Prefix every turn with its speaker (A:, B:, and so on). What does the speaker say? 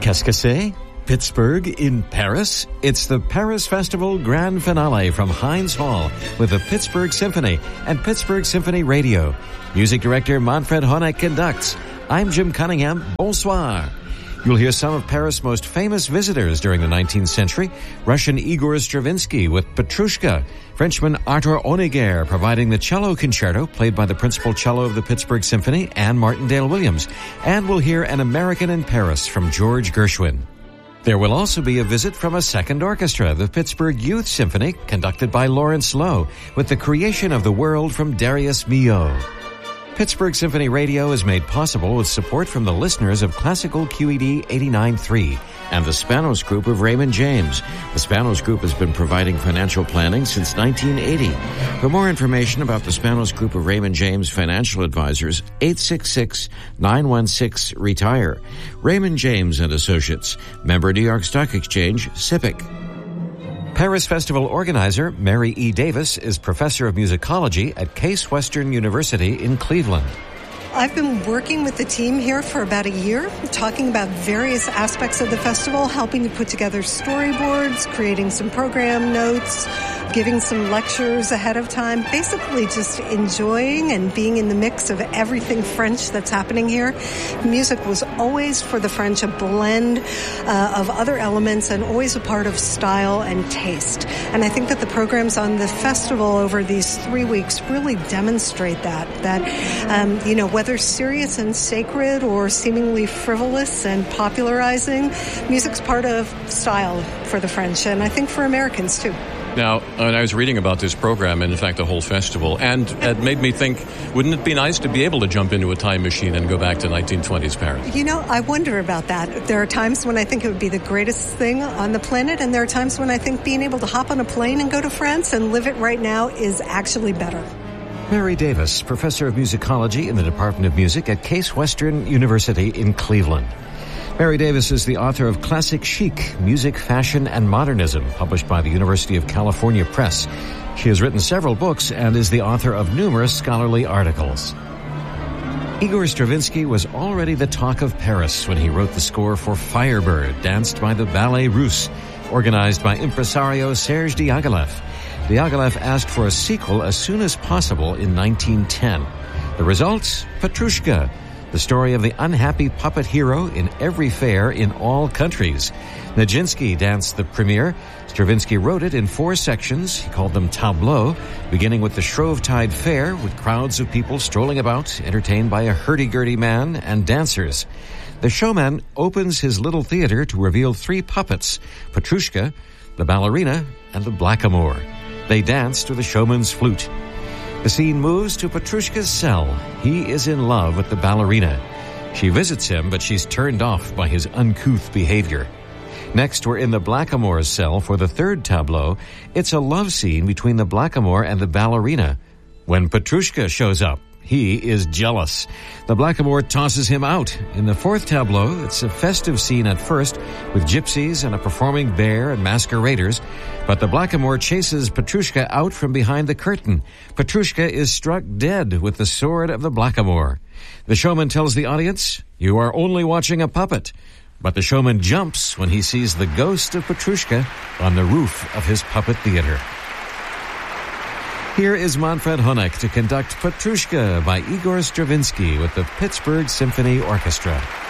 A: Qu'est-ce que c'est? Pittsburgh in Paris? It's the Paris Festival Grand Finale from Heinz Hall with the Pittsburgh Symphony and Pittsburgh Symphony Radio. Music director Manfred Honeck conducts. I'm Jim Cunningham. Bonsoir. You'll hear some of Paris' most famous visitors during the 19th century. Russian Igor Stravinsky with Petrushka. Frenchman Arthur Honegger providing the cello concerto played by the principal cello of the Pittsburgh Symphony, Anne Martindale Williams. And we'll hear An American in Paris from George Gershwin. There will also be a visit from a second orchestra, the Pittsburgh Youth Symphony, conducted by Lawrence Lowe, with the Creation of the World from Darius Milhaud. Pittsburgh Symphony Radio is made possible with support from the listeners of Classical QED 89.3 and the Spanos Group of Raymond James. The Spanos Group has been providing financial planning since 1980. For more information about the Spanos Group of Raymond James financial advisors, 866-916-RETIRE. Raymond James and Associates, member New York Stock Exchange, SIPC. Paris Festival organizer Mary E. Davis is professor of musicology at Case Western University in Cleveland.
B: I've been working with the team here for about a year, talking about various aspects of the festival, helping to put together storyboards, creating some program notes, giving some lectures ahead of time, basically just enjoying and being in the mix of everything French that's happening here. Music was always, for the French, a blend of other elements and always a part of style and taste. And I think that the programs on the festival over these 3 weeks really demonstrate that whether serious and sacred or seemingly frivolous and popularizing, music's part of style for the French, and I think for Americans too.
C: Now, when I was reading about this program, and in fact the whole festival, and it made me think, wouldn't it be nice to be able to jump into a time machine and go back to 1920s Paris?
B: I wonder about that. There are times when I think it would be the greatest thing on the planet, and there are times when I think being able to hop on a plane and go to France and live it right now is actually better.
A: Mary Davis, professor of musicology in the Department of Music at Case Western University in Cleveland. Mary Davis is the author of Classic Chic, Music, Fashion, and Modernism, published by the University of California Press. She has written several books and is the author of numerous scholarly articles. Igor Stravinsky was already the talk of Paris when he wrote the score for Firebird, danced by the Ballet Russe, organized by impresario Serge Diaghilev. Diaghilev asked for a sequel as soon as possible in 1910. The result? Petrushka, the story of the unhappy puppet hero in every fair in all countries. Nijinsky danced the premiere. Stravinsky wrote it in 4 sections. He called them tableaux, beginning with the Shrovetide Fair, with crowds of people strolling about, entertained by a hurdy-gurdy man and dancers. The showman opens his little theater to reveal 3 puppets, Petrushka, the ballerina, and the blackamoor. They dance to the showman's flute. The scene moves to Petrushka's cell. He is in love with the ballerina. She visits him, but she's turned off by his uncouth behavior. Next, we're in the blackamoor's cell for the 3rd tableau. It's a love scene between the blackamoor and the ballerina. When Petrushka shows up, he is jealous. The blackamoor tosses him out. In the 4th tableau, it's a festive scene at first, with gypsies and a performing bear and masqueraders. But the blackamoor chases Petrushka out from behind the curtain. Petrushka is struck dead with the sword of the blackamoor. The showman tells the audience, "You are only watching a puppet." But the showman jumps when he sees the ghost of Petrushka on the roof of his puppet theater. Here is Manfred Honeck to conduct Petrushka by Igor Stravinsky with the Pittsburgh Symphony Orchestra.